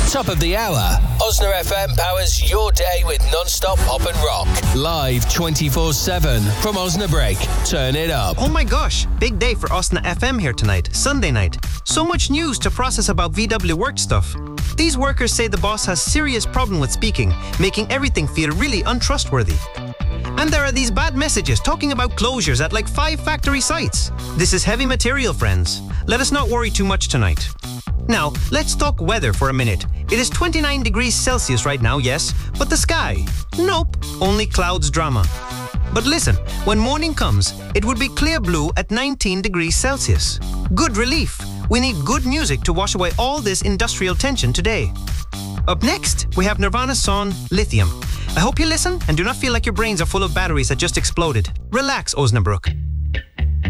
Top of the hour, Osna FM powers your day with non-stop pop and rock. Live 24/7 from Osnabrück. Turn it up. Oh my gosh, big day for Osna FM here tonight, Sunday night. So much news to process about VW work stuff. These workers say the boss has serious problem with speaking, making everything feel really untrustworthy. And there are these bad messages talking about closures at like 5 factory sites. This is heavy material, friends. Let us not worry too much tonight. Now, let's talk weather for a minute. It is 29 degrees Celsius right now, yes, but the sky? Nope, only clouds drama. But listen, when morning comes, it would be clear blue at 19 degrees Celsius. Good relief. We need good music to wash away all this industrial tension today. Up next, we have Nirvana's song, Lithium. I hope you listen and do not feel like your brains are full of batteries that just exploded. Relax, Osnabrück.